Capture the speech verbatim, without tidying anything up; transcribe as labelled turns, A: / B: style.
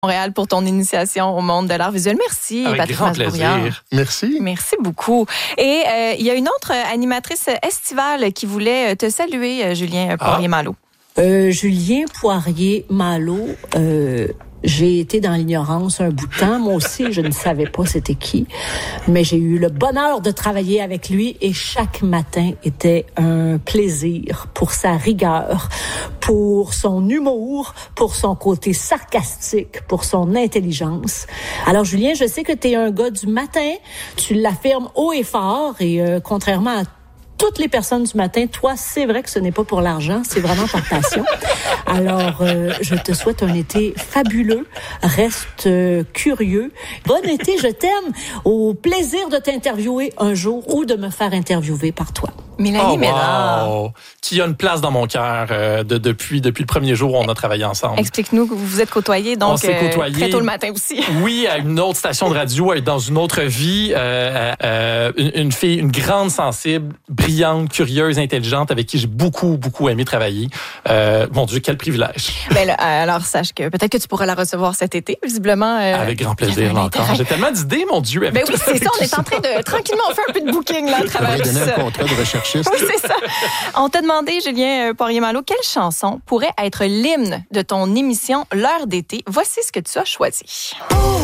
A: Montréal pour ton initiation au monde de l'art visuel. Merci,
B: Avec
A: Patrick
B: grand
A: Masbourian.
B: plaisir.
C: Merci.
A: Merci beaucoup. Et euh, il y a une autre animatrice estivale qui voulait te saluer, Julien Poirier-Malo.
D: Euh, Julien Poirier-Malo, euh, j'ai été dans l'ignorance un bout de temps. Moi aussi, je ne savais pas c'était qui. Mais j'ai eu le bonheur de travailler avec lui et chaque matin était un plaisir pour sa rigueur, pour son humour, pour son côté sarcastique, pour son intelligence. Alors, Julien, je sais que tu es un gars du matin. Tu l'affirmes haut et fort et euh, contrairement à toutes les personnes du matin, toi, c'est vrai que ce n'est pas pour l'argent, c'est vraiment par passion. Alors, euh, je te souhaite un été fabuleux. Reste euh, curieux. Bon été, je t'aime. Au plaisir de t'interviewer un jour ou de me faire interviewer par toi.
A: Mélanie
B: Oh, wow.
A: Ménard.
B: Qui a une place dans mon cœur euh, de, depuis, depuis le premier jour où on a travaillé ensemble.
A: Explique-nous que vous vous êtes côtoyés, donc
B: On s'est côtoyés,
A: euh, très tôt le matin aussi.
B: Oui, à une autre station de radio, dans une autre vie. Euh, euh, une, une fille, une grande sensible, brillante, curieuse, intelligente, avec qui j'ai beaucoup, beaucoup aimé travailler. Euh, mon Dieu, quel privilège.
A: Ben là, alors, sache que peut-être que tu pourras la recevoir cet été, visiblement. Euh,
B: avec grand plaisir, là encore. J'ai tellement d'idées, mon Dieu. Avec
A: ben oui,
B: tout,
A: c'est ça. On est
B: ça.
A: en train de... Tranquillement, on fait un peu de booking, là, à travers
C: On va donner
A: ça.
C: un contrat de recherchiste.
A: Oui, c'est ça. On t'a demandé, Julien Poirier-Malo, quelle chanson pourrait être l'hymne de ton émission L'heure d'été. Voici ce que tu as choisi.